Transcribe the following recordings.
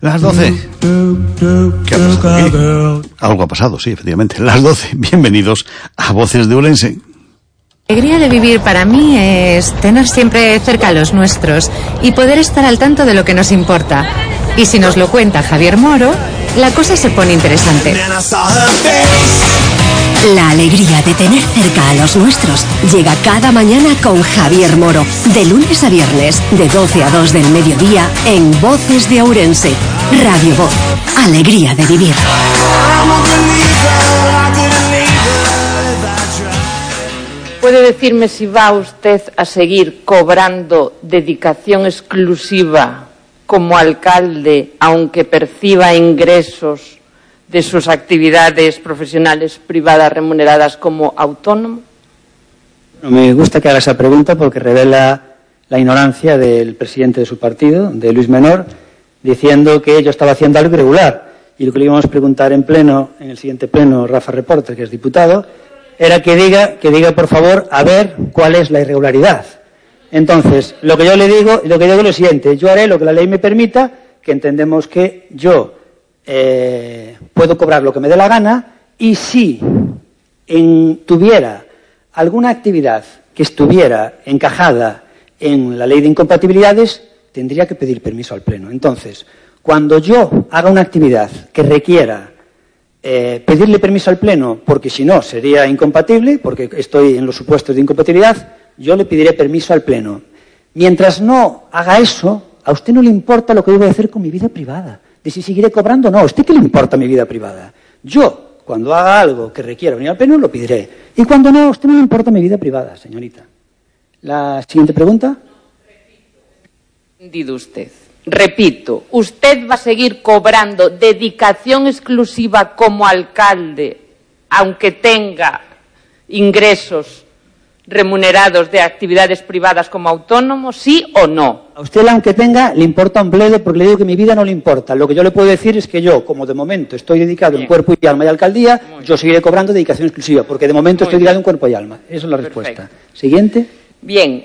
Las 12. ¿Qué ha pasado aquí? Algo ha pasado, sí, efectivamente. Las 12. Bienvenidos a Voces de Ourense. La alegría de vivir para mí es tener siempre cerca a los nuestros y poder estar al tanto de lo que nos importa. Y si nos lo cuenta Javier Moro, la cosa se pone interesante. La alegría de tener cerca a los nuestros llega cada mañana con Javier Moro, de lunes a viernes, de 12 a 2 del mediodía, en Voces de Ourense. Radio Voz, alegría de vivir. ¿Puede decirme si va usted a seguir cobrando dedicación exclusiva como alcalde, aunque perciba ingresos de sus actividades profesionales privadas remuneradas como autónomo? Me gusta que haga esa pregunta porque revela la ignorancia del presidente de su partido, de Luis Menor, diciendo que yo estaba haciendo algo irregular. Y lo que le íbamos a preguntar en el siguiente pleno, Rafa Reporter, que es diputado, era que diga por favor, a ver cuál es la irregularidad. Entonces, lo que yo le digo es lo siguiente: yo haré lo que la ley me permita, que entendemos que yo puedo cobrar lo que me dé la gana, y si tuviera alguna actividad que estuviera encajada en la ley de incompatibilidades, tendría que pedir permiso al Pleno. Entonces, cuando yo haga una actividad que requiera pedirle permiso al Pleno, porque si no sería incompatible, porque estoy en los supuestos de incompatibilidad, yo le pediré permiso al Pleno. Mientras no haga eso, a usted no le importa lo que yo voy a hacer con mi vida privada, de si seguiré cobrando o no. ¿A usted qué le importa mi vida privada? Yo, cuando haga algo que requiera venir al Pleno, lo pediré. Y cuando no, a usted no le importa mi vida privada, señorita. La siguiente pregunta. Entendido usted. Repito, ¿usted va a seguir cobrando dedicación exclusiva como alcalde, aunque tenga ingresos remunerados de actividades privadas como autónomo, sí o no? A usted, aunque tenga, le importa un bledo, porque le digo que mi vida no le importa. Lo que yo le puedo decir es que yo, como de momento estoy dedicado en cuerpo y alma y alcaldía, yo seguiré cobrando dedicación exclusiva, porque de momento estoy dedicado en cuerpo y alma. Esa es la respuesta. Siguiente. Bien.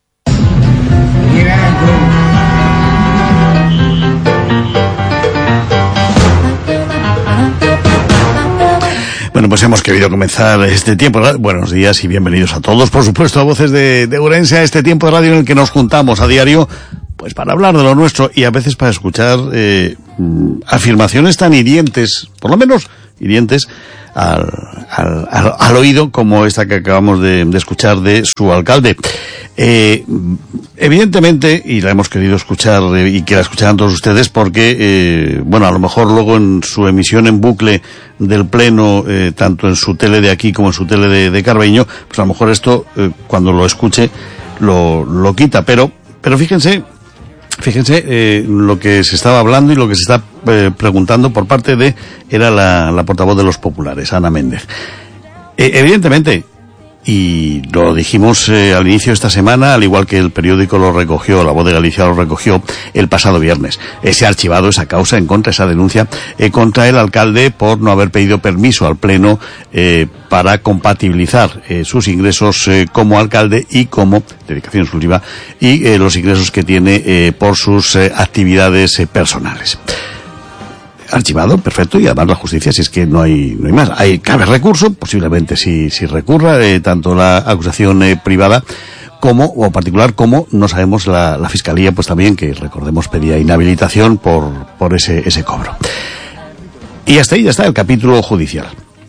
Bueno, pues hemos querido comenzar este tiempo. Buenos días y bienvenidos a todos, por supuesto, a Voces de Ourense, a este tiempo de radio en el que nos juntamos a diario, pues para hablar de lo nuestro y a veces para escuchar afirmaciones tan hirientes, por lo menos hirientes, al oído, como esta que acabamos de escuchar de su alcalde. Evidentemente, y la hemos querido escuchar y que la escucharan todos ustedes porque, bueno, a lo mejor luego en su emisión en bucle del Pleno, tanto en su tele de aquí como en su tele de Carballiño, pues a lo mejor esto, cuando lo escuche, lo quita. Pero fíjense lo que se estaba hablando y lo que se está preguntando por parte era la portavoz de los populares, Ana Méndez. Evidentemente, y lo dijimos al inicio de esta semana, al igual que el periódico lo recogió, La Voz de Galicia lo recogió el pasado viernes, se ha archivado esa causa en contra, esa denuncia contra el alcalde por no haber pedido permiso al Pleno para compatibilizar sus ingresos como alcalde y como dedicación exclusiva y los ingresos que tiene por sus actividades personales. Archivado, perfecto, y además la justicia, si es que no hay más. Cabe recurso, posiblemente si recurra, tanto la acusación privada o particular, como no sabemos la Fiscalía, pues también, que recordemos, pedía inhabilitación por ese cobro. Y hasta ahí ya está el capítulo judicial.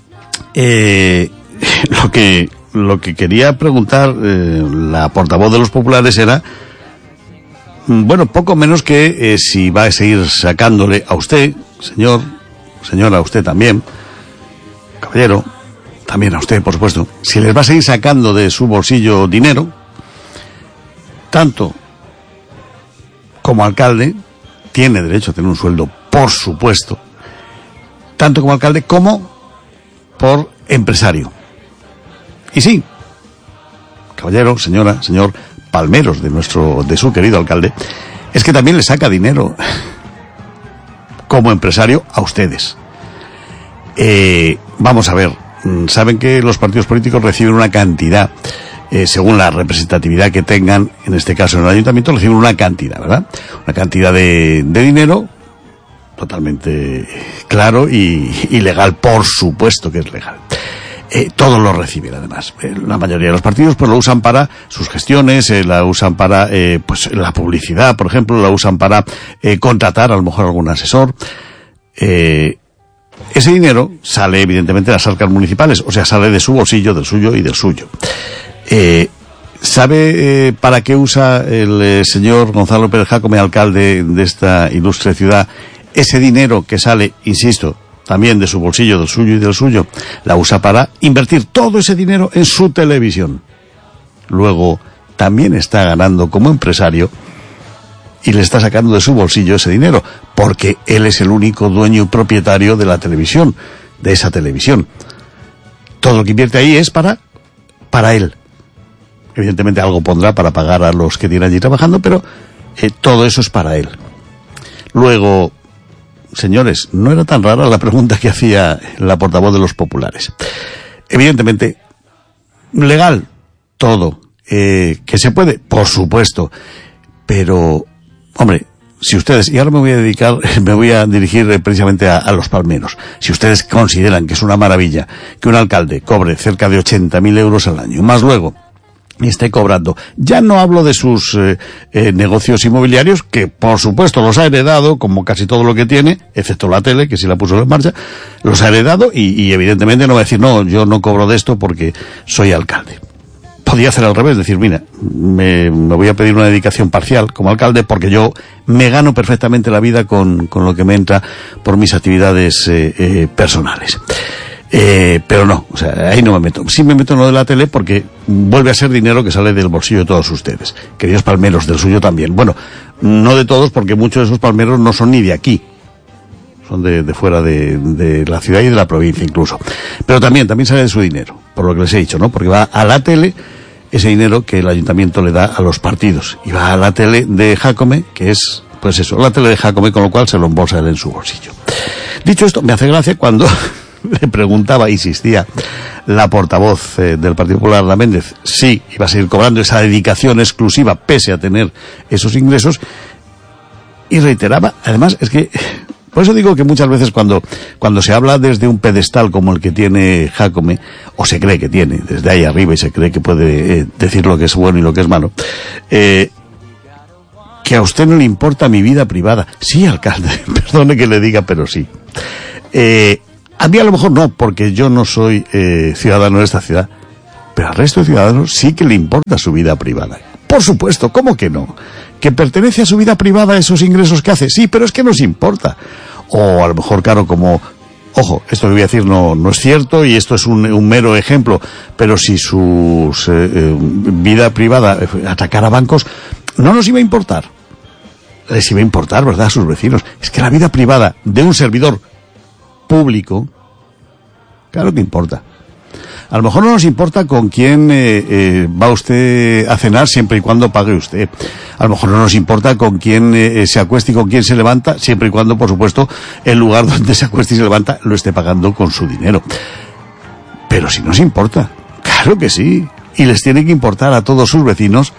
Lo que quería preguntar la portavoz de los populares era, bueno, poco menos que si va a seguir sacándole a usted, señora, a usted también, caballero, también a usted, por supuesto, si les va a seguir sacando de su bolsillo dinero, tanto como alcalde, tiene derecho a tener un sueldo, por supuesto, tanto como alcalde como por empresario. Y sí, caballero, señora, señor Palmeros, de su querido alcalde, es que también le saca dinero como empresario a ustedes. Vamos a ver, saben que los partidos políticos reciben una cantidad, según la representatividad que tengan, en este caso en el ayuntamiento, reciben una cantidad, ¿verdad? Una cantidad de dinero totalmente claro y legal, por supuesto que es legal. Todos lo reciben, además. La mayoría de los partidos pues lo usan para sus gestiones, la usan para pues la publicidad, por ejemplo, la usan para contratar a lo mejor algún asesor. Ese dinero sale evidentemente de las arcas municipales, o sea, sale de su bolsillo, del suyo y del suyo. ¿Sabe para qué usa el señor Gonzalo Pérez Jácome, alcalde de esta ilustre ciudad, ese dinero que sale, insisto, también de su bolsillo, del suyo y del suyo? La usa para invertir todo ese dinero en su televisión. Luego, también está ganando como empresario y le está sacando de su bolsillo ese dinero, porque él es el único dueño y propietario de la televisión, de esa televisión. Todo lo que invierte ahí es para él. Evidentemente algo pondrá para pagar a los que tiene allí trabajando, pero todo eso es para él. Luego, señores, no era tan rara la pregunta que hacía la portavoz de los populares. Evidentemente, legal, todo. ¿Que se puede? Por supuesto. Pero, hombre, si ustedes, y ahora me voy a dirigir precisamente a los palmeros, si ustedes consideran que es una maravilla que un alcalde cobre cerca de 80.000 euros al año, más luego y esté cobrando, ya no hablo de sus negocios inmobiliarios, que por supuesto los ha heredado, como casi todo lo que tiene, excepto la tele, que sí la puso en marcha, los ha heredado y evidentemente no va a decir, no, yo no cobro de esto porque soy alcalde. Podía hacer al revés, decir, mira, me voy a pedir una dedicación parcial como alcalde porque yo me gano perfectamente la vida con lo que me entra por mis actividades personales. Pero no, o sea, ahí no me meto. Sí me meto en lo de la tele porque vuelve a ser dinero que sale del bolsillo de todos ustedes. Queridos palmeros, del suyo también. Bueno, no de todos, porque muchos de esos palmeros no son ni de aquí. Son de fuera de la ciudad y de la provincia incluso. Pero también sale de su dinero, por lo que les he dicho, ¿no? Porque va a la tele ese dinero que el ayuntamiento le da a los partidos. Y va a la tele de Jácome, que es, pues eso, la tele de Jácome, con lo cual se lo embolsa él en su bolsillo. Dicho esto, me hace gracia cuando le preguntaba, insistía, la portavoz del Partido Popular, la Méndez, sí iba a seguir cobrando esa dedicación exclusiva pese a tener esos ingresos, y reiteraba, además, es que, por eso digo que muchas veces cuando se habla desde un pedestal como el que tiene Jácome, o se cree que tiene, desde ahí arriba, y se cree que puede decir lo que es bueno y lo que es malo, que a usted no le importa mi vida privada. Sí, alcalde, perdone que le diga, pero sí. A mí a lo mejor no, porque yo no soy ciudadano de esta ciudad, pero al resto de ciudadanos sí que le importa su vida privada. Por supuesto, ¿cómo que no? ¿Que pertenece a su vida privada esos ingresos que hace? Sí, pero es que nos importa. O a lo mejor, claro, como, ojo, esto que voy a decir no es cierto y esto es un mero ejemplo, pero si su vida privada atacara bancos, no nos iba a importar. Les iba a importar, ¿verdad?, a sus vecinos. Es que la vida privada de un servidor público, claro que importa. A lo mejor no nos importa con quién va usted a cenar siempre y cuando pague usted. A lo mejor no nos importa con quién se acueste y con quién se levanta, siempre y cuando, por supuesto, el lugar donde se acueste y se levanta lo esté pagando con su dinero. Pero si nos importa, claro que sí. Y les tiene que importar a todos sus vecinos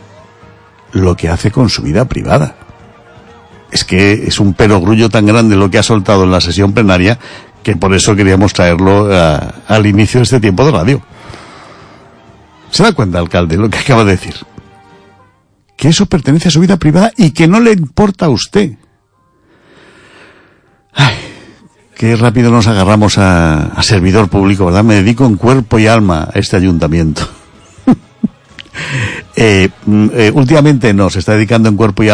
lo que hace con su vida privada. Es que es un perogrullo tan grande lo que ha soltado en la sesión plenaria que por eso queríamos traerlo al inicio de este tiempo de radio. ¿Se da cuenta, alcalde, lo que acaba de decir? Que eso pertenece a su vida privada y que no le importa a usted. Ay, qué rápido nos agarramos a servidor público, ¿verdad? Me dedico en cuerpo y alma a este ayuntamiento. Últimamente nos está dedicando en cuerpo y alma